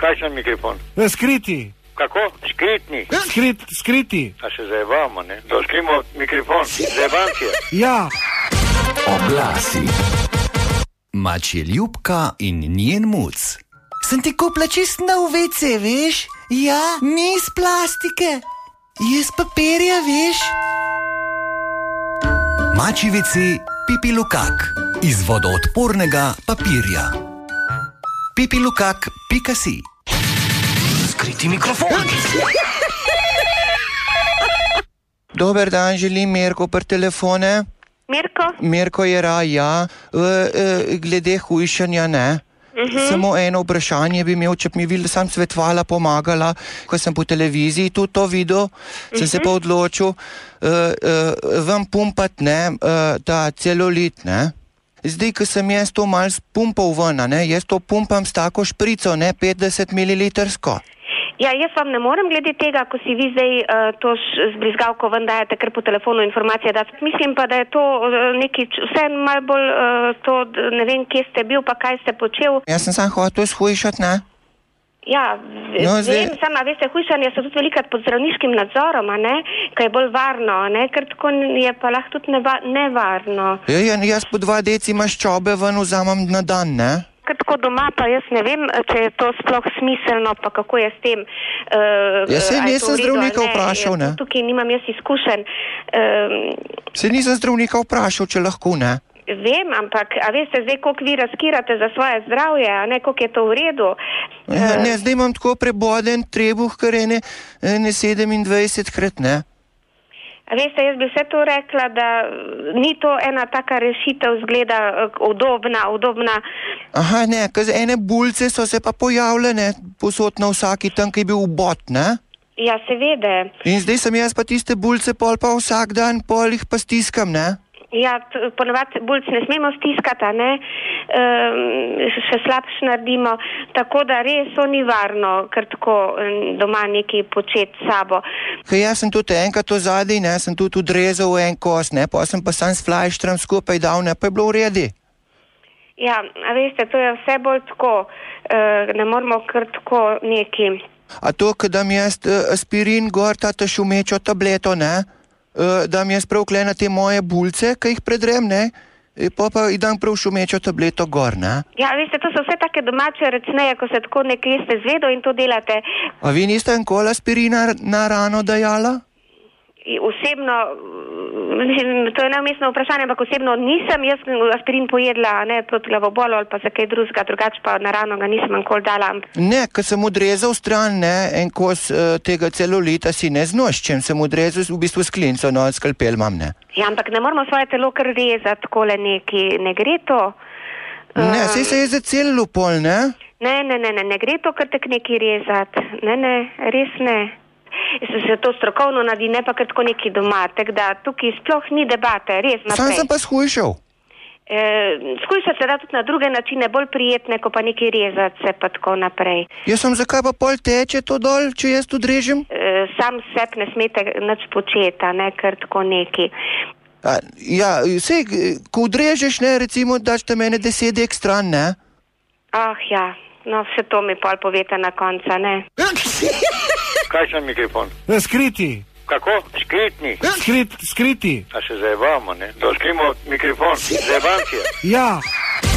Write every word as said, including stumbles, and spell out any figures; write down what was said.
Kakšen mikrofon? Skriti. Kako? Skritni? Skrit, skriti. A se zajebamo, ne? Da skrimo mikrofon. Zajebancija. Ja. Oglasi. Mačje Ljubka in njen muc. Sem ti kupila čist nov ve ce, veš? Ja, ni iz plastike. Je iz papirja, veš? Mačji ve ce Pipilukak. Iz vodoodpornega papirja. pipilukak pika si. Skriti mikrofon. Dober dan, želim Mirko per telefone. Mirko? Mirko je ra, ja. E, e, glede hujšanja, ne. Uh-huh. Samo eno vprašanje bi imel, če bi mi videla, sam svetovala, pomagala, ko sem po televiziji tudi to videl, uh-huh. sem se pa odločil uh, uh, vam pumpat, ne, uh, ta celulit, ne. Zdaj, ko sem jaz to malo spumpal ven, ne, jaz to pumpam s tako šprico, ne, petdeset mililitrsko. Ja, jaz vam ne morem glede tega, ko si vi zdaj uh, to z brizgavko ven dajete, ker po telefonu informacije da. Mislim pa, da je to uh, neki, vse malo bolj uh, to, ne vem, kje ste bil, pa kaj ste počel. Jaz sem sam hotel shujšati, ne? Ja, no, vem, zdaj... sama, veste, hujšanje so tudi velikrat pod zdravniškim nadzorom, a ne, kaj je bolj varno, ne, ker tako je pa lahko tudi neva, nevarno. Ja, ja, jaz po dva deci maščobe ven vzamem na dan, ne? Tako doma pa jaz ne vem, če je to sploh smiselno, pa kako je s tem. Uh, jaz se nisem zdravnika vprašal, ne? Tukaj nimam jaz izkušen. Uh, se nisem zdravnika vprašal, če lahko, ne? Vem, ampak, a veste zdaj, koliko vi razkirate za svoje zdravje, a ne, koliko je to v redu? Ja, ne, zdaj imam tako preboden trebuh, kar ene, ene sedemindvajsetkrat, ne? A veste, jaz bi vse to rekla, da ni to ena taka rešitev, zgleda udobna, udobna. Aha, ne, kaz ene bulce so se pa pojavile, ne, posod na vsaki tam, ki je bil ubot, ne? Ja, seveda. In zdaj sem jaz pa tiste bulce pol pa vsak dan, pol jih pa stiskam, ne? Ja, ponovadi bulc ne smemo stiskati, ne, e, še slabš naredimo, tako da res to ni varno, ker tako doma nekaj početi s sabo. Kaj jaz sem tudi enkrat to zadej, ne, sem tudi odrezal en kos, ne, pa sem pa sam s flajštrom skupaj dal, ne, pa je bilo v redi. Ja, a veste, to je vse bolj tako, e, ne moramo kar tako neki. A to, ko dam jaz aspirin gor, ta šumečo tableto, ne, da mi jaz prav kle na te moje bulce, ki jih predrem, ne, pa pa idem prav šumečo tableto gor, ne. Ja, veste, to so vse take domače recneje, ko se tako nekaj ste zvedo in to delate. A vi niste enkoli aspirina na rano dajala? Osebno, to je neumestno vprašanje, ampak osebno nisem jaz aspirin pojedla, ne, proti glavobolu ali pa za kaj drugega, drugače pa na rano ga nisem enkoli dala. Ne, ko sem odrezal stran, ne, en kos uh, tega celulita si ne znoščem, sem odrezal v bistvu sklinco, no, skalpel imam, ne. Ja, ampak ne moramo svoje telo kar rezati, takole neki, ne gre to. Uh, ne, sej se je zacelilo pol, ne? Ne, ne, ne, ne, ne gre to kar tak neki rezati, ne, ne, res ne. Se to strokovno naredi, ne pa kar tako neki doma, tako da tukaj sploh ni debate, res naprej. Sam sem pa shujšal. E, Skujšati se da tudi na druge načine, bolj prijetne, ko pa neki rezati se pa tako naprej. Jaz sem, zakaj pa pol teče to dol, če jaz tu drežem? E, sam sep ne smete nič početi, ne, kar tako neki. A, ja, sej, ko odrežeš, ne, recimo, daš te mene deset dek stran, ne? Ah, ja, no, vse to mi pol povete na konca, ne? Kakšen mikrofon? Skriti. Kako? Skritni? Skrit, skriti. A se zajebamo, ne? Da skrimo mikrofon. Zajebancija. Ja.